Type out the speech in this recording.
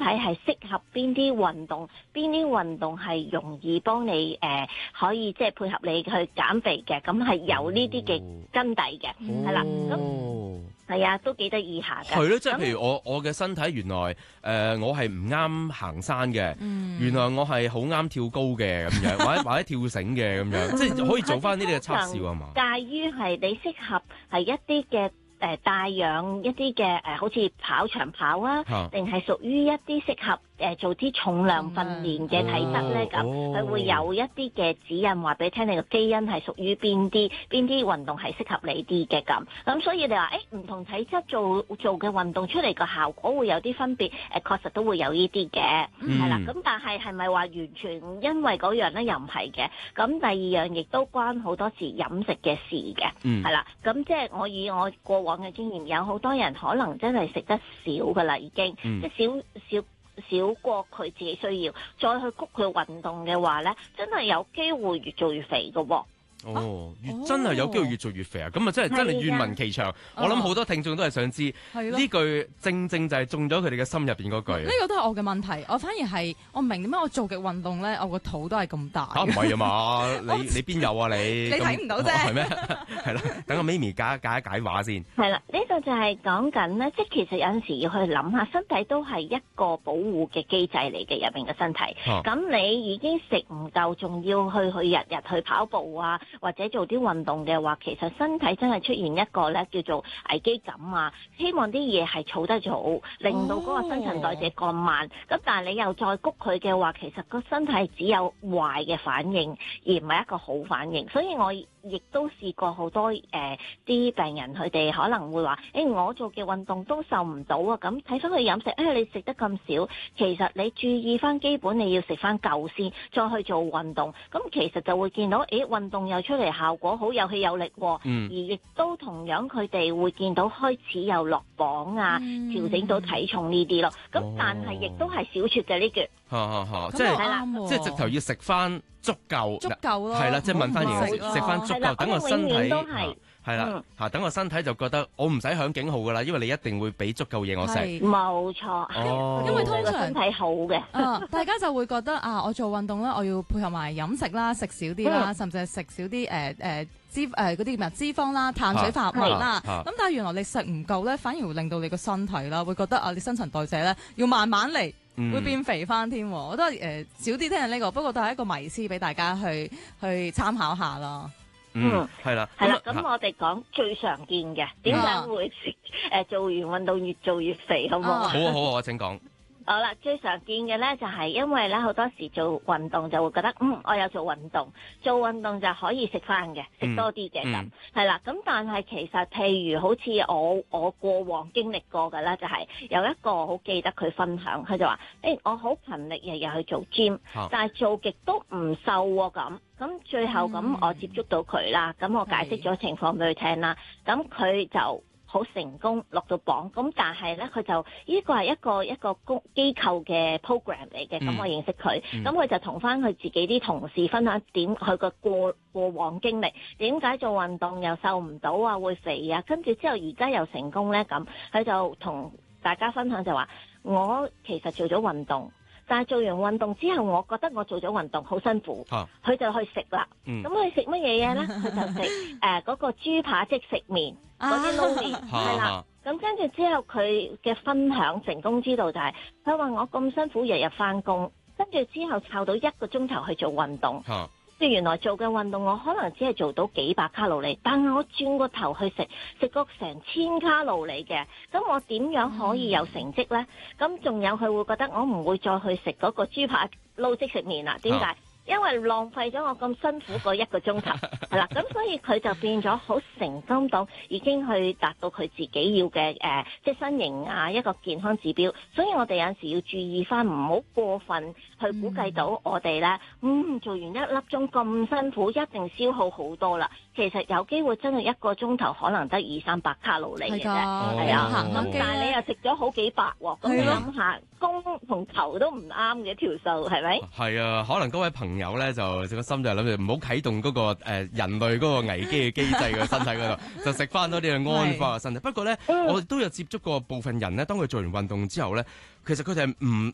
係適合邊啲運動，邊啲運動係容易幫你可以即係配合你去減肥嘅，咁係有呢啲嘅根底嘅，係啦，咁係啊，都幾得意下㗎。 係咯，即係譬如我嘅身體原來我係唔啱行山嘅，原來我係好啱跳高嘅咁樣，或者跳繩嘅咁樣，即係可以做翻呢啲嘅測試啊嘛。 介於係你適合係一啲嘅帶氧一啲嘅好似跑長跑啊，定係屬於一啲適合做啲重量訓練嘅體質咧，咁佢會有一啲嘅指引話俾你聽，你個基因係屬於邊啲運動係適合你啲嘅咁所以你話唔同體質做嘅運動出嚟個效果會有啲分別，確實都會有呢啲嘅，係啦。咁但係咪話完全因為嗰樣咧？又唔係嘅。咁第二樣亦都關好多時飲食嘅事嘅，係啦。咁即係我以我過往嘅經驗，有好多人可能真係食得少噶啦，已經即係少過佢自己需要，再去谷佢運動嘅話咧，真係有機會越做越肥㗎喎。 真係有機會越做越肥啊！咁啊，真係願聞其詳。我諗好多聽眾都係想知呢句，正正就係中咗佢哋嘅心入邊嗰句。 呢個都係我嘅問題。我反而係我唔明點解我做極運動咧，我個肚都係咁大。 唔係啊嘛？你邊有啊？你睇唔到啫。係咩？ 係啦，等阿咪咪解一解話先。 係啦，呢個就係講緊咧，即係其實有陣時要去諗下，身體都係一個保護嘅機制嚟嘅，入邊嘅身體。咁你已經食唔夠，仲要去日日去跑步啊，或者做啲運動嘅話，其實身體真係出現一個咧叫做危機感啊，希望啲嘢係儲得早，令到嗰個新陳代謝降慢。咁但係你又再谷佢嘅話，其實個身體只有壞嘅反應，而唔係一個好反應。所以我亦都試過好多啲病人，佢哋可能會話：我做嘅運動都受唔到啊！咁睇翻佢飲食，你食得咁少，其實你注意翻基本，你要食翻夠先，再去做運動。咁其實就會見到，運動又出嚟效果好，有氣有力喎。而亦都同樣佢哋會見到開始有落磅啊，調整到體重呢啲咯。咁但係亦都係小撮嘅呢句。 即係直頭要食翻足夠咯，係啦，即係問翻嘢食翻足夠，等個身體係啦等個身體就覺得我唔使響警號噶啦，因為你一定會俾足夠嘢我食。 冇錯， 因為通常身體好嘅， 大家就會覺得我做運動咧，我要配合埋飲食啦，食少啲啦，甚至係食少啲嗰啲咩脂肪啦、碳水化合物啦。咁但係原來你食唔夠咧，反而會令到你個身體啦，會覺得你新陳代謝咧要慢慢嚟。會變肥翻添，我都係少啲聽呢個，不過都係一個迷思俾大家去參考下咯。 係啦， 咁我哋講最常見嘅，點解會做完運動越做越肥，好唔好啊？ 好啊，我請講。 好啦，最常見嘅咧就係因為咧好多時做運動就會覺得我有做運動就可以食翻嘅，食多啲嘅咁係啦。咁但係其實譬如好似我過往經歷過嘅咧，就係有一個好記得佢分享，佢就話我好勤力日日去做 gym，但係做極都唔瘦喎咁最後咁我接觸到佢啦，咁我解釋咗情況俾佢聽啦，咁佢就好成功落到榜，咁但係咧佢就呢個係一個機構嘅 program 嚟嘅，咁我認識佢，咁佢就同翻佢自己啲同事分享點佢個過往經歷，點解做運動又瘦唔到啊，會肥啊，跟住之後而家又成功咧，咁佢就同大家分享就話：我其實做咗運動。但係做完運動之後，我覺得我做咗運動好辛苦，佢就去食啦。咁佢食乜嘢嘢咧？佢就食嗰個豬扒即食麵嗰啲撈麵，係啦。咁跟住之後，佢嘅分享成功之道就係，佢話我咁辛苦日日翻工，跟住之後湊到1個鐘頭去做運動。即係原來做嘅運動，我可能只係做到幾百卡路里，但係我轉個頭去食過成1000卡路里嘅，咁我點樣可以有成績呢？咁仲有佢會覺得我唔會再去食嗰個豬扒撈即食麵啦？點解？因為浪費咗我咁辛苦嗰1個鐘頭，係啦，咁所以佢就變咗好成功到已經去達到佢自己要嘅即係身形啊一個健康指標。所以我哋有陣時要注意翻，唔好過分去估計到我哋咧，做完1粒鐘咁辛苦，一定消耗好多啦。其實有機會真係1個鐘頭可能得200-300卡路里嘅啫，係啊。咁但係你又食咗好幾百喎，咁你諗下，公同頭都唔啱嘅條數，係咪？ 係啊，可能嗰位朋友咧就個心就係諗住唔好啟動嗰個人類嗰個危機嘅機制嘅身體嗰度，就食翻多啲去安化個身體。不過咧，我都有接觸過部分人咧，當佢做完運動之後咧，其實佢哋係